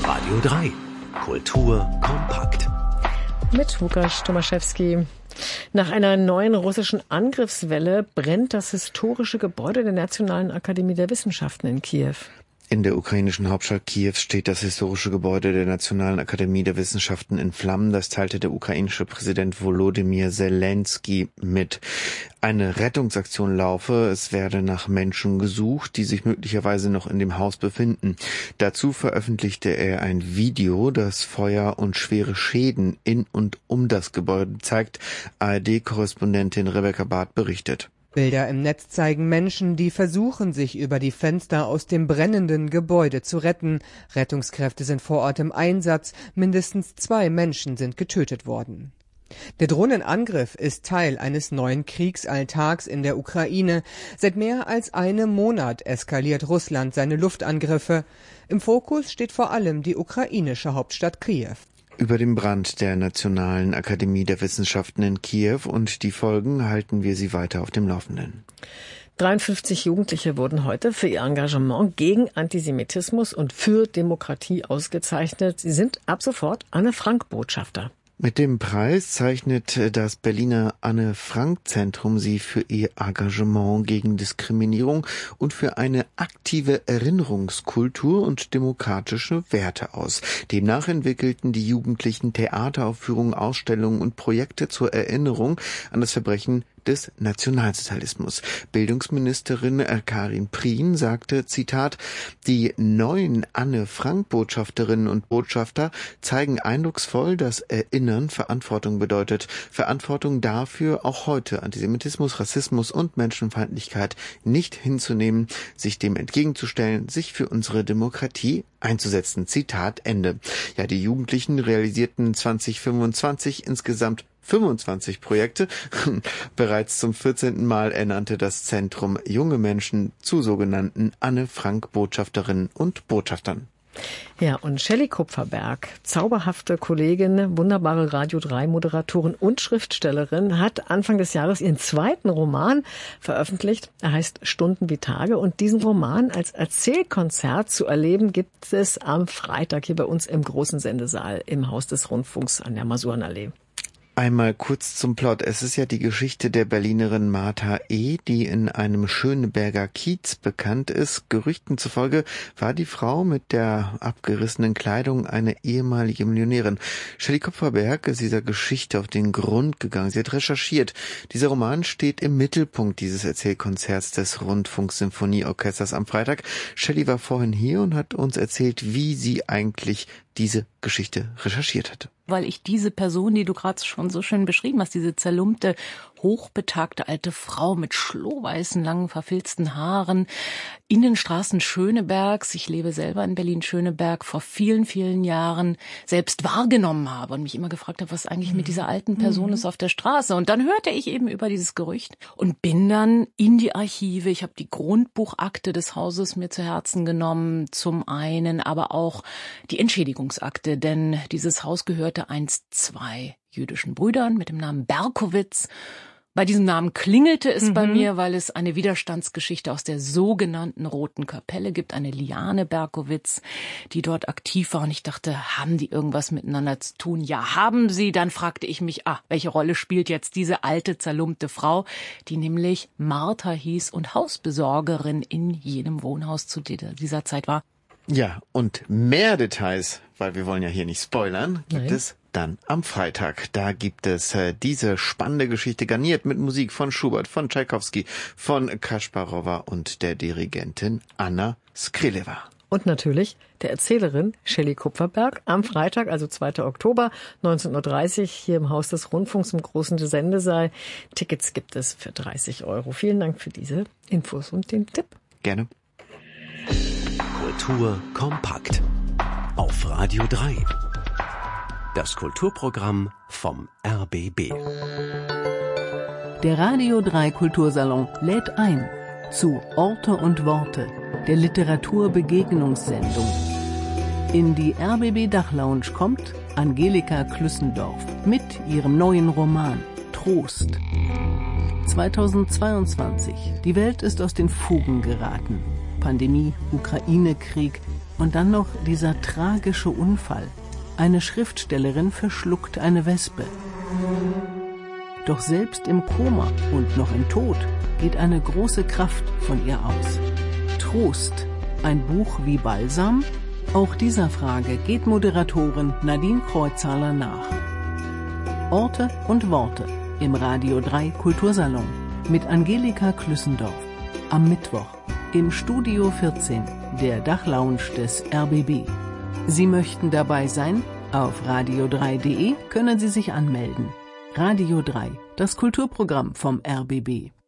Radio 3. Kultur kompakt. Mit Łukasz Tomaszewski. Nach einer neuen russischen Angriffswelle brennt das historische Gebäude der Nationalen Akademie der Wissenschaften in Kiew. In der ukrainischen Hauptstadt Kiew steht das historische Gebäude der Nationalen Akademie der Wissenschaften in Flammen. Das teilte der ukrainische Präsident Volodymyr Zelensky mit. Eine Rettungsaktion laufe. Es werde nach Menschen gesucht, die sich möglicherweise noch in dem Haus befinden. Dazu veröffentlichte er ein Video, das Feuer und schwere Schäden in und um das Gebäude zeigt. ARD-Korrespondentin Rebecca Barth berichtet. Bilder im Netz zeigen Menschen, die versuchen, sich über die Fenster aus dem brennenden Gebäude zu retten. Rettungskräfte sind vor Ort im Einsatz. Mindestens 2 Menschen sind getötet worden. Der Drohnenangriff ist Teil eines neuen Kriegsalltags in der Ukraine. Seit mehr als einem Monat eskaliert Russland seine Luftangriffe. Im Fokus steht vor allem die ukrainische Hauptstadt Kiew. Über den Brand der Nationalen Akademie der Wissenschaften in Kiew und die Folgen halten wir Sie weiter auf dem Laufenden. 53 Jugendliche wurden heute für ihr Engagement gegen Antisemitismus und für Demokratie ausgezeichnet. Sie sind ab sofort Anne-Frank-Botschafter. Mit dem Preis zeichnet das Berliner Anne-Frank-Zentrum sie für ihr Engagement gegen Diskriminierung und für eine aktive Erinnerungskultur und demokratische Werte aus. Demnach entwickelten die Jugendlichen Theateraufführungen, Ausstellungen und Projekte zur Erinnerung an das Verbrechen des Nationalsozialismus. Bildungsministerin Karin Prien sagte, Zitat, die neuen Anne-Frank-Botschafterinnen und Botschafter zeigen eindrucksvoll, dass Erinnern Verantwortung bedeutet. Verantwortung dafür, auch heute Antisemitismus, Rassismus und Menschenfeindlichkeit nicht hinzunehmen, sich dem entgegenzustellen, sich für unsere Demokratie einzusetzen. Zitat Ende. Ja, die Jugendlichen realisierten 2025 insgesamt 25 Projekte. Bereits zum 14. Mal ernannte das Zentrum junge Menschen zu sogenannten Anne-Frank-Botschafterinnen und Botschaftern. Ja, und Shelley Kupferberg, zauberhafte Kollegin, wunderbare Radio 3 Moderatorin und Schriftstellerin, hat Anfang des Jahres ihren zweiten Roman veröffentlicht. Er heißt Stunden wie Tage, und diesen Roman als Erzählkonzert zu erleben gibt es am Freitag hier bei uns im großen Sendesaal im Haus des Rundfunks an der Masurenallee. Einmal kurz zum Plot. Es ist ja die Geschichte der Berlinerin Martha E., die in einem Schöneberger Kiez bekannt ist. Gerüchten zufolge war die Frau mit der abgerissenen Kleidung eine ehemalige Millionärin. Shelley Kupferberg ist dieser Geschichte auf den Grund gegangen. Sie hat recherchiert. Dieser Roman steht im Mittelpunkt dieses Erzählkonzerts des Rundfunk-Sinfonieorchesters am Freitag. Shelley war vorhin hier und hat uns erzählt, wie sie eigentlich diese Geschichte recherchiert hatte. Weil ich diese Person, die du gerade schon so schön beschrieben hast, diese zerlumpte, hochbetagte alte Frau mit schlohweißen, langen, verfilzten Haaren, in den Straßen Schönebergs, ich lebe selber in Berlin-Schöneberg, vor vielen, vielen Jahren selbst wahrgenommen habe und mich immer gefragt habe, was eigentlich mit dieser alten Person ist auf der Straße. Und dann hörte ich eben über dieses Gerücht und bin dann in die Archive. Ich habe die Grundbuchakte des Hauses mir zu Herzen genommen, zum einen, aber auch die Entschädigungsakte, denn dieses Haus gehörte einst 2 jüdischen Brüdern mit dem Namen Berkowitz. Bei diesem Namen klingelte es bei mir, weil es eine Widerstandsgeschichte aus der sogenannten Roten Kapelle gibt, eine Liane Berkowitz, die dort aktiv war. Und ich dachte, haben die irgendwas miteinander zu tun? Ja, haben sie. Dann fragte ich mich, welche Rolle spielt jetzt diese alte, zerlumpte Frau, die nämlich Martha hieß und Hausbesorgerin in jenem Wohnhaus zu dieser Zeit war. Ja, und mehr Details, weil wir wollen ja hier nicht spoilern, gibt es dann am Freitag. Da gibt es diese spannende Geschichte garniert mit Musik von Schubert, von Tschaikowski, von Kasparova und der Dirigentin Anna Skrileva. Und natürlich der Erzählerin Shelley Kupferberg am Freitag, also 2. Oktober, 19.30 Uhr, hier im Haus des Rundfunks im großen Sendesaal. Tickets gibt es für 30 €. Vielen Dank für diese Infos und den Tipp. Gerne. Kultur kompakt. Auf Radio 3. Das Kulturprogramm vom RBB. Der Radio 3 Kultursalon lädt ein zu Orte und Worte, der Literaturbegegnungssendung. In die RBB Dachlounge kommt Angelika Klüssendorf mit ihrem neuen Roman Trost. 2022. Die Welt ist aus den Fugen geraten. Pandemie, Ukraine-Krieg, Und dann noch dieser tragische Unfall. Eine Schriftstellerin verschluckt eine Wespe. Doch selbst im Koma und noch im Tod geht eine große Kraft von ihr aus. Trost, ein Buch wie Balsam? Auch dieser Frage geht Moderatorin Nadine Kreuzhaler nach. Orte und Worte im Radio 3 Kultursalon mit Angelika Klüssendorf. Am Mittwoch im Studio 14 der Dachlounge des RBB. Sie möchten dabei sein? Auf radio3.de können Sie sich anmelden. Radio 3, das Kulturprogramm vom RBB.